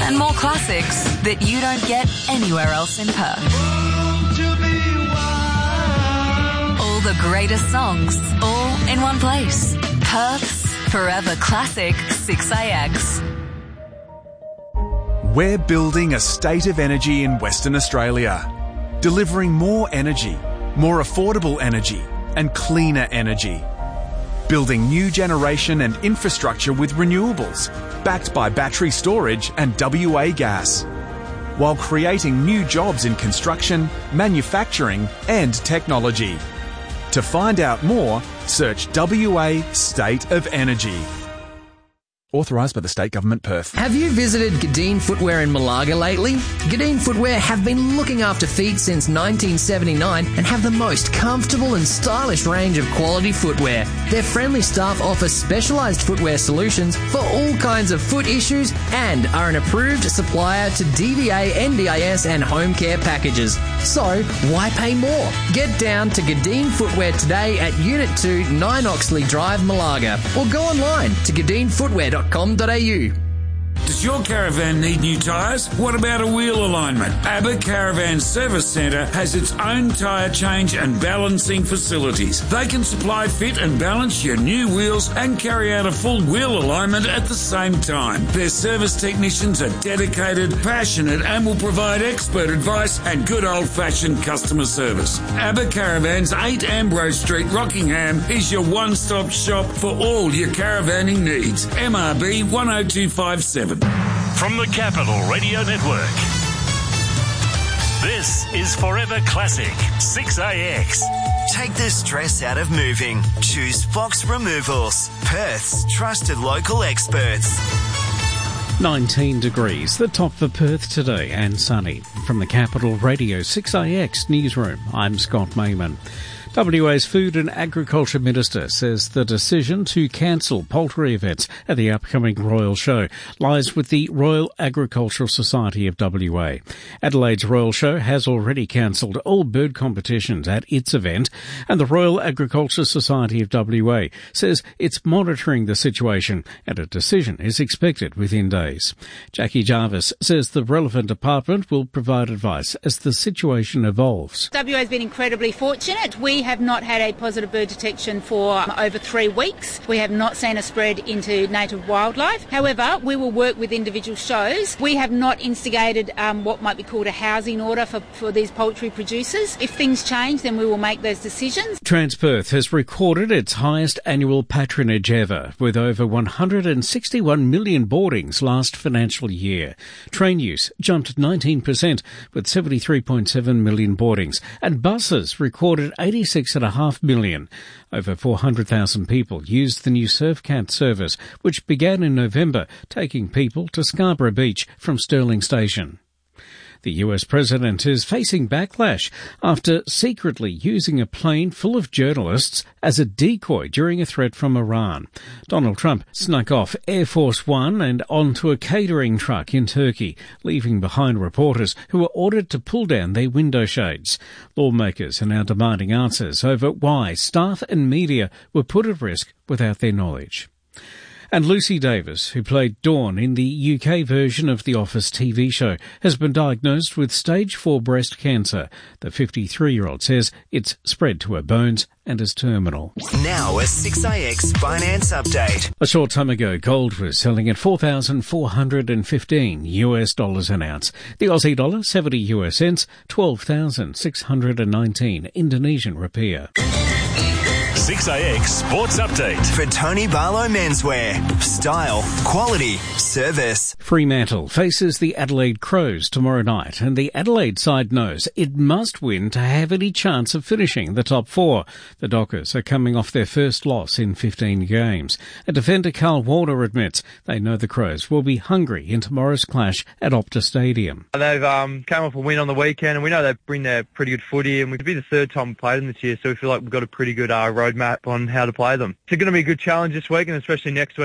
and more classics that you don't get anywhere else in Perth. All the greatest songs, all in one place. Perth's Forever Classic 6AX. We're building a state of energy in Western Australia, delivering more energy, more affordable energy, and cleaner energy. Building new generation and infrastructure with renewables, backed by battery storage and WA gas, while creating new jobs in construction, manufacturing and technology. To find out more, search WA State of Energy. Authorised by the State Government, Perth. Have you visited Gadeen Footwear in Malaga lately? Gadeen Footwear have been looking after feet since 1979 and have the most comfortable and stylish range of quality footwear. Their friendly staff offer specialised footwear solutions for all kinds of foot issues and are an approved supplier to DVA, NDIS and home care packages. So, why pay more? Get down to Gadeen Footwear today at Unit 2, 9 Oxley Drive, Malaga, or go online to gadeenfootwear.com.au. Does your caravan need new tyres? What about a wheel alignment? ABBA Caravan Service Centre has its own tyre change and balancing facilities. They can supply, fit and balance your new wheels and carry out a full wheel alignment at the same time. Their service technicians are dedicated, passionate and will provide expert advice and good old-fashioned customer service. ABBA Caravans, 8 Ambrose Street, Rockingham is your one-stop shop for all your caravanning needs. MRB 10257. From the Capital Radio Network, this is Forever Classic 6AX. Take the stress out of moving. Choose Fox Removals, Perth's trusted local experts. 19 degrees, the top for Perth today, and sunny. From the Capital Radio 6AX newsroom, I'm Scott Mayman. WA's Food and Agriculture Minister says the decision to cancel poultry events at the upcoming Royal Show lies with the Royal Agricultural Society of WA. Adelaide's Royal Show has already cancelled all bird competitions at its event, and the Royal Agricultural Society of WA says it's monitoring the situation and a decision is expected within days. Jackie Jarvis says the relevant department will provide advice as the situation evolves. WA has been incredibly fortunate. We have not had a positive bird detection for over 3 weeks. We have not seen a spread into native wildlife. However, we will work with individual shows. We have not instigated what might be called a housing order for these poultry producers. If things change, then we will make those decisions. Transperth has recorded its highest annual patronage ever, with over 161 million boardings last financial year. Train use jumped 19%, with 73.7 million boardings, and buses recorded 86.5 million. Over 400,000 people used the new Surfcat service, which began in November, taking people to Scarborough Beach from Stirling Station. The US president is facing backlash after secretly using a plane full of journalists as a decoy during a threat from Iran. Donald Trump snuck off Air Force One and onto a catering truck in Turkey, leaving behind reporters who were ordered to pull down their window shades. Lawmakers are now demanding answers over why staff and media were put at risk without their knowledge. And Lucy Davis, who played Dawn in the UK version of The Office TV show, has been diagnosed with stage 4 breast cancer. The 53-year-old says it's spread to her bones and is terminal. Now a 6AX finance update. A short time ago, gold was selling at $4,415 an ounce. The Aussie dollar, 70 US cents, 12,619 Indonesian rupiah. 6AX Sports Update. For Tony Barlow Menswear. Style, quality, service. Fremantle faces the Adelaide Crows tomorrow night, and the Adelaide side knows it must win to have any chance of finishing the top 4. The Dockers are coming off their first loss in 15 games. And defender Carl Warner admits they know the Crows will be hungry in tomorrow's clash at Optus Stadium. They've come off a win on the weekend, and we know they bring their pretty good footy, and we'd be the third time we played them this year, so we feel like we've got a pretty good roadmap on how to play them. It's going to be a good challenge this week, and especially next week.